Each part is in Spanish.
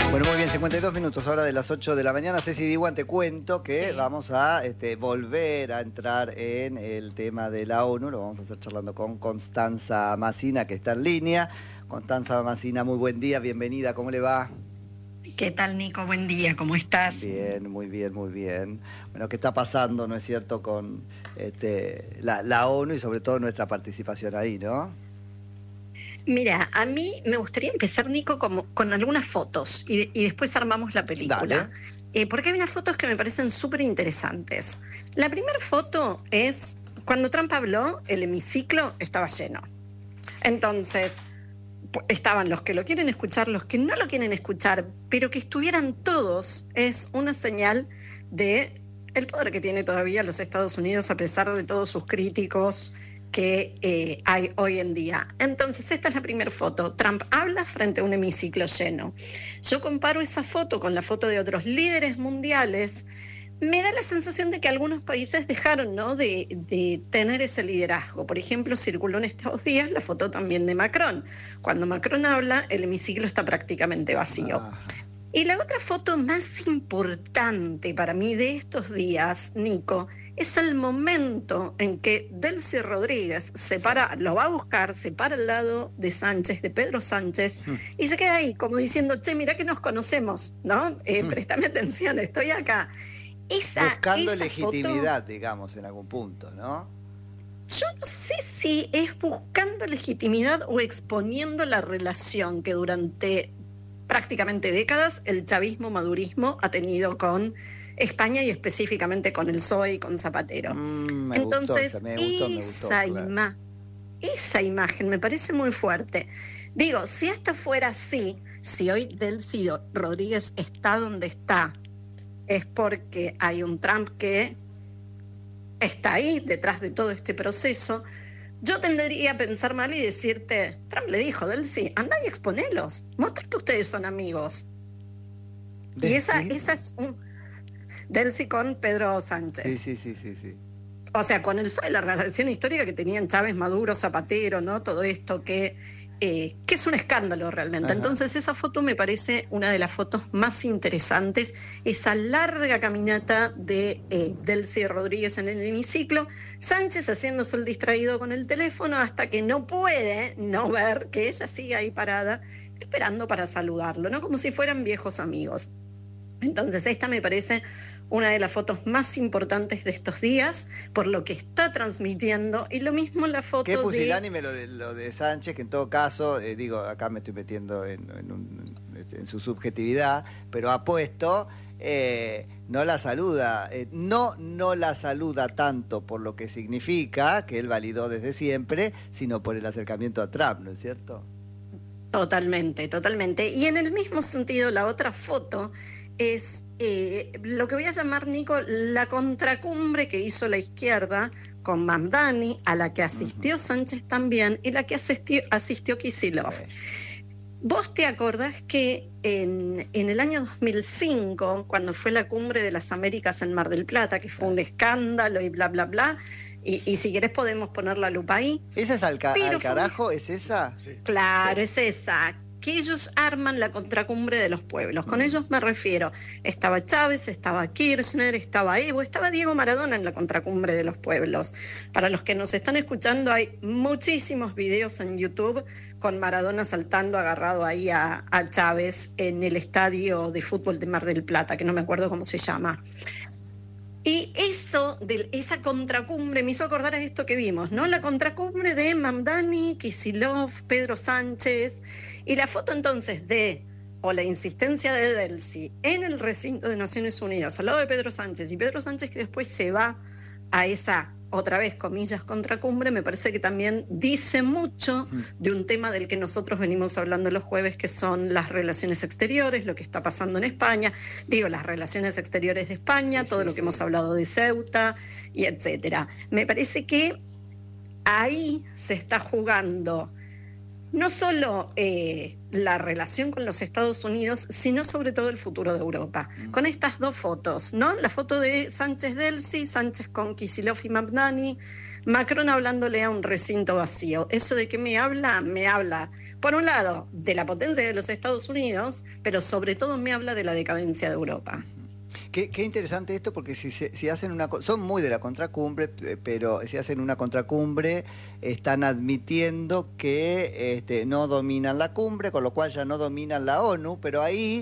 Bueno, muy bien, 52 minutos, ahora de las 8 de la mañana. Ceci Diwan, te cuento que vamos a volver a entrar en el tema de la ONU. Lo vamos a estar charlando con Constanza Massina, que está en línea. Constanza Massina, muy buen día, bienvenida, ¿cómo le va? ¿Qué tal, Nico? Buen día, ¿cómo estás? Bien, muy bien, muy bien. Bueno, ¿qué está pasando, no es cierto, con la ONU y sobre todo nuestra participación ahí, no? Mira, a mí me gustaría empezar, Nico, con algunas fotos y después armamos la película. Porque hay unas fotos que me parecen súper interesantes. La primera foto es cuando Trump habló, el hemiciclo estaba lleno. Entonces, estaban los que lo quieren escuchar, los que no lo quieren escuchar, pero que estuvieran todos es una señal de el poder que tiene todavía los Estados Unidos a pesar de todos sus críticos que hay hoy en día. Entonces, esta es la primera foto. Trump habla frente a un hemiciclo lleno. Yo comparo esa foto con la foto de otros líderes mundiales. Me da la sensación de que algunos países dejaron, ¿no?, de tener ese liderazgo. Por ejemplo, circuló en estos días la foto también de Macron. Cuando Macron habla, el hemiciclo está prácticamente vacío. Y la otra foto más importante para mí de estos días, Nico, es el momento en que Delcy Rodríguez lo va a buscar, se para al lado de Sánchez, de Pedro Sánchez, y se queda ahí como diciendo, che, mirá que nos conocemos, ¿no? Préstame atención, estoy acá. Buscando legitimidad, foto, digamos, en algún punto, ¿no? Yo no sé si es buscando legitimidad o exponiendo la relación que durante prácticamente décadas el chavismo-madurismo ha tenido con España y específicamente con el PSOE y con Zapatero. Entonces, esa imagen me parece muy fuerte. Digo, si esto fuera así, si hoy Delcy Rodríguez está donde está, es porque hay un Trump que está ahí detrás de todo este proceso. Yo tendería a pensar mal y decirte, Trump le dijo, Delcy, anda y exponelos, mostrá que ustedes son amigos. Y esa es Delcy con Pedro Sánchez. Sí. O sea, con el PSOE, la relación histórica que tenían Chávez, Maduro, Zapatero, ¿no? Todo esto que es un escándalo realmente. Ajá. Entonces esa foto me parece una de las fotos más interesantes, esa larga caminata de Delcy Rodríguez en el hemiciclo, Sánchez haciéndose el distraído con el teléfono hasta que no puede no ver que ella sigue ahí parada esperando para saludarlo, ¿no? Como si fueran viejos amigos. Entonces esta me parece una de las fotos más importantes de estos días por lo que está transmitiendo, y lo mismo la foto ¿qué pusilánime lo de Sánchez, que en todo caso, digo, acá me estoy metiendo en su subjetividad, pero ha puesto, no la saluda, no la saluda tanto por lo que significa, que él validó desde siempre, sino por el acercamiento a Trump, ¿no es cierto? Totalmente. Y en el mismo sentido, la otra foto es lo que voy a llamar, Nico, la contracumbre que hizo la izquierda con Mamdani, a la que asistió Sánchez también, y la que asistió Kicillof. ¿Vos te acordás que en el año 2005, cuando fue la cumbre de las Américas en Mar del Plata, que fue un escándalo y bla, bla, bla, y si querés podemos poner la lupa ahí? ¿Esa es al carajo? ¿Es esa? Sí. Claro, sí. Es esa. Que ellos arman la contracumbre de los pueblos. Con ellos me refiero, estaba Chávez, estaba Kirchner, estaba Evo, estaba Diego Maradona en la contracumbre de los pueblos. Para los que nos están escuchando, hay muchísimos videos en YouTube con Maradona saltando agarrado ahí a Chávez en el estadio de fútbol de Mar del Plata, que no me acuerdo cómo se llama. Y esa contracumbre me hizo acordar a esto que vimos, ¿no? La contracumbre de Mamdani, Kicillof, Pedro Sánchez, y la foto entonces la insistencia de Delcy en el recinto de Naciones Unidas, al lado de Pedro Sánchez, y Pedro Sánchez que después se va a esa, otra vez, comillas, contracumbre, me parece que también dice mucho de un tema del que nosotros venimos hablando los jueves, que son las relaciones exteriores, lo que está pasando en España, las relaciones exteriores de España, todo lo que hemos hablado de Ceuta, y etcétera. Me parece que ahí se está jugando no solo la relación con los Estados Unidos, sino sobre todo el futuro de Europa. Con estas dos fotos, ¿no? La foto de Sánchez-Delcy, Sánchez con Kicillof y Mamdani, Macron hablándole a un recinto vacío. ¿Eso de qué me habla? Me habla, por un lado, de la potencia de los Estados Unidos, pero sobre todo me habla de la decadencia de Europa. Qué interesante esto, porque si hacen son muy de la contracumbre, pero si hacen una contracumbre están admitiendo que no dominan la cumbre, con lo cual ya no dominan la ONU, pero ahí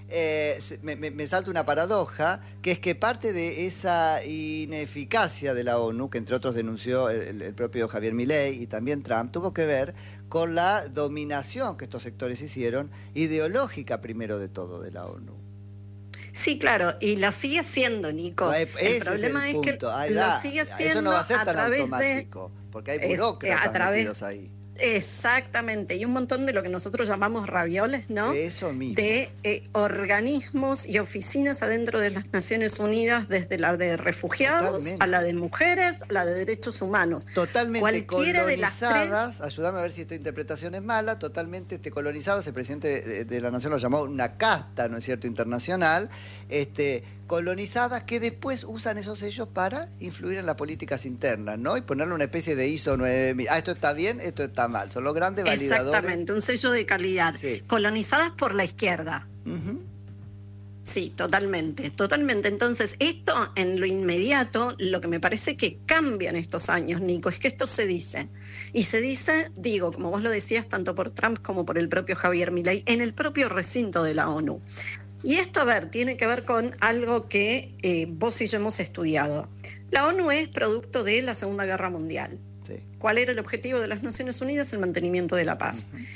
me salta una paradoja, que es que parte de esa ineficacia de la ONU, que entre otros denunció el propio Javier Milei y también Trump, tuvo que ver con la dominación que estos sectores hicieron, ideológica primero de todo, de la ONU. Sí, claro, y lo sigue haciendo, Nico. El problema es que lo sigue haciendo. Eso no va a ser tan automático, porque hay burócratas metidos ahí. Exactamente, y un montón de lo que nosotros llamamos ravioles, ¿no? Eso mismo. De organismos y oficinas adentro de las Naciones Unidas, desde la de refugiados, totalmente, a la de mujeres, a la de derechos humanos. Totalmente cualquiera colonizadas, de las tres... ayúdame a ver si esta interpretación es mala, totalmente colonizadas, el presidente de la Nación lo llamó una casta, ¿no es cierto?, internacional, colonizadas, que después usan esos sellos para influir en las políticas internas, ¿no? Y ponerle una especie de ISO 9000. Esto está bien, esto está mal. Son los grandes validadores. Exactamente, un sello de calidad. Sí. Colonizadas por la izquierda. Uh-huh. Sí, totalmente, totalmente. Entonces, esto en lo inmediato, lo que me parece que cambia en estos años, Nico, es que esto se dice. Y se dice, digo, como vos lo decías, tanto por Trump como por el propio Javier Milei, en el propio recinto de la ONU. Y esto, a ver, tiene que ver con algo que vos y yo hemos estudiado. La ONU es producto de la Segunda Guerra Mundial. Sí. ¿Cuál era el objetivo de las Naciones Unidas? El mantenimiento de la paz. Uh-huh.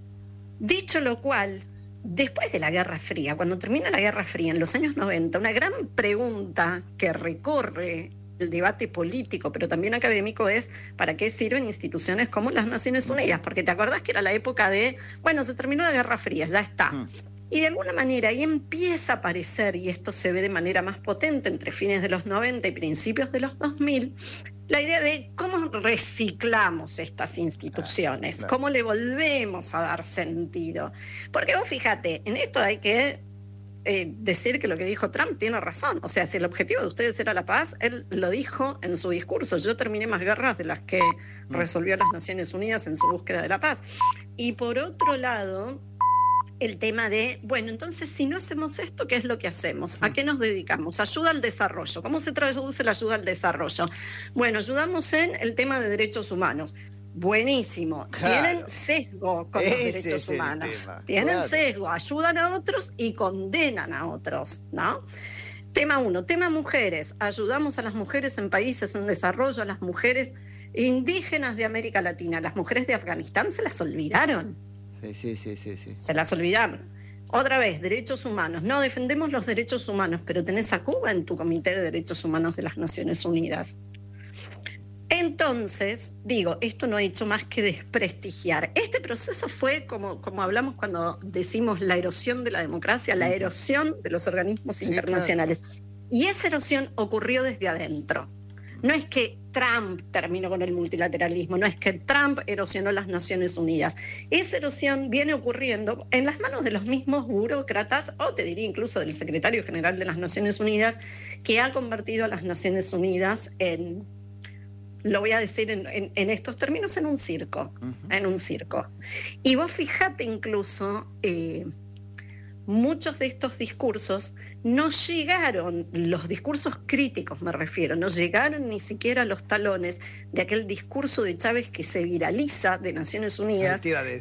Dicho lo cual, después de la Guerra Fría, cuando termina la Guerra Fría en los años 90, una gran pregunta que recorre el debate político, pero también académico, es ¿para qué sirven instituciones como las Naciones Unidas? Porque te acordás que era la época de, bueno, se terminó la Guerra Fría, ya está. Y de alguna manera ahí empieza a aparecer, y esto se ve de manera más potente entre fines de los 90 y principios de los 2000, la idea de cómo reciclamos estas instituciones, claro. Cómo le volvemos a dar sentido. Porque vos fíjate, en esto hay que decir que lo que dijo Trump tiene razón. O sea, si el objetivo de ustedes era la paz, él lo dijo en su discurso. Yo terminé más guerras de las que resolvió las Naciones Unidas en su búsqueda de la paz. Y por otro lado, el tema de, bueno, entonces si no hacemos esto, ¿qué es lo que hacemos? ¿A qué nos dedicamos? Ayuda al desarrollo. ¿Cómo se traduce la ayuda al desarrollo? Bueno, ayudamos en el tema de derechos humanos. Buenísimo. Claro. Tienen sesgo con los derechos humanos. Tienen sesgo, ayudan a otros y condenan a otros, ¿no? Tema 1, tema mujeres. Ayudamos a las mujeres en países en desarrollo, a las mujeres indígenas de América Latina. Las mujeres de Afganistán se las olvidaron. Sí. Se las olvidaron. Otra vez, derechos humanos. No, defendemos los derechos humanos, pero tenés a Cuba en tu Comité de Derechos Humanos de las Naciones Unidas. Entonces, digo, esto no ha hecho más que desprestigiar. Este proceso fue, como hablamos cuando decimos la erosión de la democracia, la erosión de los organismos internacionales. Claro. Y esa erosión ocurrió desde adentro. No es que Trump terminó con el multilateralismo, no es que Trump erosionó las Naciones Unidas. Esa erosión viene ocurriendo en las manos de los mismos burócratas, o te diría incluso del secretario general de las Naciones Unidas, que ha convertido a las Naciones Unidas en, lo voy a decir en estos términos, en un circo. En un circo. Y vos fijate incluso, muchos de estos discursos no llegaron, los discursos críticos me refiero, no llegaron ni siquiera a los talones de aquel discurso de Chávez que se viraliza de Naciones Unidas,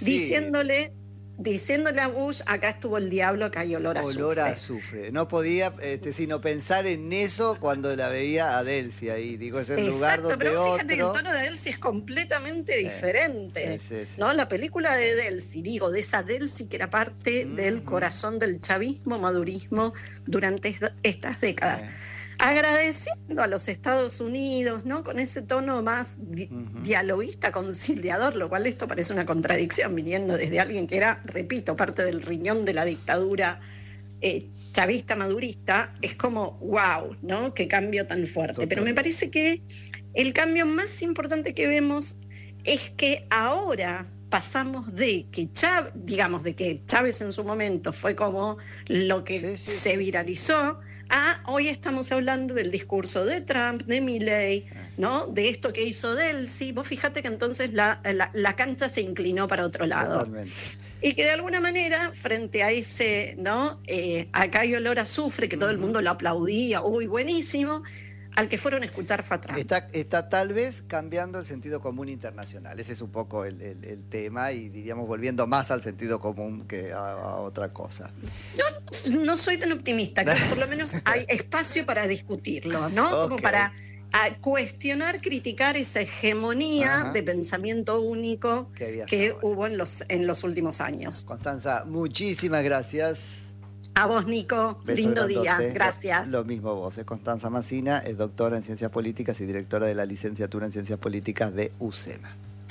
diciéndole a Bush, acá estuvo el diablo, acá hay olor a azufre. Olor a azufre. No podía sino pensar en eso cuando la veía a Delcy ahí. Digo, es el lugar donde pero otro... fíjate que el tono de Delcy es completamente diferente. Sí. ¿No? La película de Delcy, digo, de esa Delcy que era parte del corazón del chavismo, madurismo durante estas décadas. Agradeciendo a los Estados Unidos, ¿no? Con ese tono más dialoguista, conciliador, lo cual esto parece una contradicción viniendo desde alguien que era, repito, parte del riñón de la dictadura chavista madurista. Es como, wow, ¿no? Qué cambio tan fuerte. Total. Pero me parece que el cambio más importante que vemos es que ahora pasamos de que Chávez en su momento fue como lo que se viralizó, hoy estamos hablando del discurso de Trump, de Milei, ¿no? De esto que hizo Delcy. Vos fíjate que entonces la cancha se inclinó para otro lado. Totalmente. Y que de alguna manera, frente a ese, ¿no? Acá hay olor a azufre, que todo el mundo lo aplaudía, uy, buenísimo, al que fueron a escuchar fue a Trump. Está tal vez cambiando el sentido común internacional. Ese es un poco el tema, y diríamos volviendo más al sentido común que a otra cosa. Yo no soy tan optimista, que por lo menos hay espacio para discutirlo, ¿no? Okay. Como para cuestionar, criticar esa hegemonía de pensamiento único que hubo en los últimos años. Constanza, muchísimas gracias. A vos, Nico. Beso Lindo grandote. día. Gracias. Lo mismo vos. Es Constanza Massina, es doctora en Ciencias Políticas y directora de la licenciatura en Ciencias Políticas de UCEMA.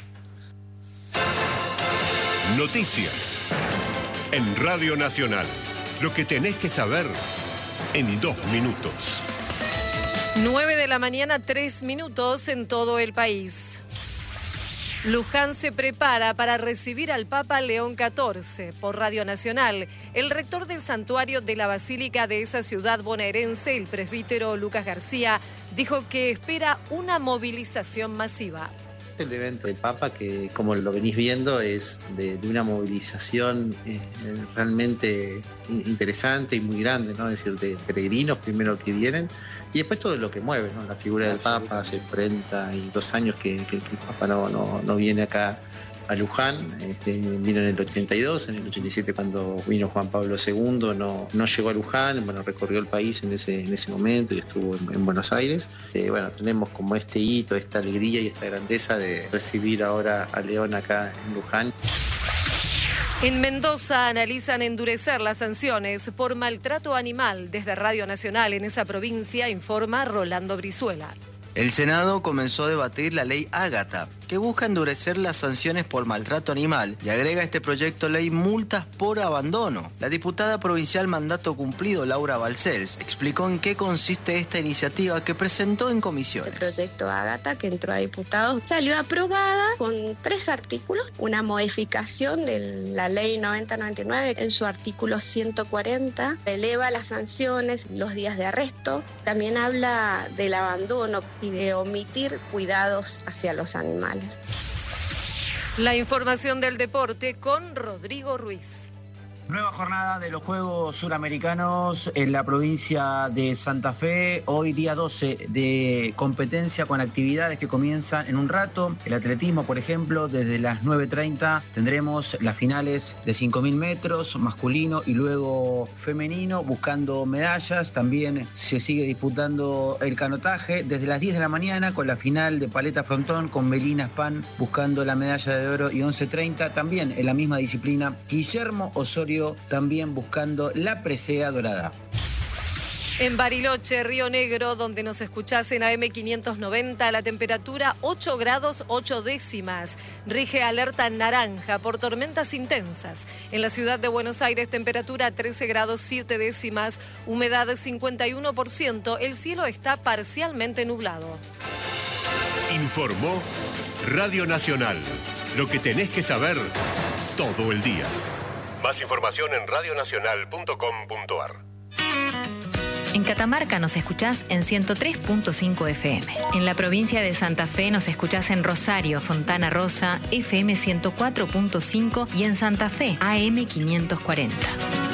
Noticias en Radio Nacional. Lo que tenés que saber en 2 minutos. 9 de la mañana, 3 minutos en todo el país. Luján se prepara para recibir al Papa León XIV. Por Radio Nacional, el rector del santuario de la Basílica de esa ciudad bonaerense, el presbítero Lucas García, dijo que espera una movilización masiva. El evento del Papa, que como lo venís viendo, es de una movilización realmente interesante y muy grande, ¿no? Es decir, de peregrinos primero que vienen y después todo lo que mueve, ¿no? La figura del Papa. Hace 42 años que el Papa no viene acá a Luján. Vino en el 82, en el 87 cuando vino Juan Pablo II, no llegó a Luján, bueno, recorrió el país en ese momento y estuvo en Buenos Aires. Bueno, tenemos como este hito, esta alegría y esta grandeza de recibir ahora a León acá en Luján. En Mendoza analizan endurecer las sanciones por maltrato animal. Desde Radio Nacional en esa provincia informa Rolando Brizuela. El Senado comenzó a debatir la ley Ágata, que busca endurecer las sanciones por maltrato animal y agrega a este proyecto ley multas por abandono. La diputada provincial Mandato Cumplido, Laura Balcells, explicó en qué consiste esta iniciativa que presentó en comisiones. El proyecto Ágata, que entró a diputados, salió aprobada con 3 artículos, una modificación de la ley 9099 en su artículo 140, eleva las sanciones, los días de arresto, también habla del abandono y de omitir cuidados hacia los animales. La información del deporte con Rodrigo Ruiz. Nueva jornada de los Juegos Suramericanos en la provincia de Santa Fe. Hoy día 12 de competencia con actividades que comienzan en un rato. El atletismo, por ejemplo, desde las 9:30 tendremos las finales de 5.000 metros masculino y luego femenino buscando medallas. También se sigue disputando el canotaje desde las 10 de la mañana con la final de paleta frontón con Melina Span buscando la medalla de oro y 11:30. También en la misma disciplina Guillermo Osorio también buscando la presea dorada. En Bariloche, Río Negro, donde nos escuchás en AM 590, la temperatura 8 grados 8 décimas. Rige alerta naranja por tormentas intensas. En la ciudad de Buenos Aires, temperatura 13 grados 7 décimas, humedad 51%, el cielo está parcialmente nublado. Informó Radio Nacional. Lo que tenés que saber todo el día. Más información en radionacional.com.ar. En Catamarca nos escuchás en 103.5 FM. En la provincia de Santa Fe nos escuchás en Rosario, Fontana Rosa, FM 104.5 y en Santa Fe, AM 540.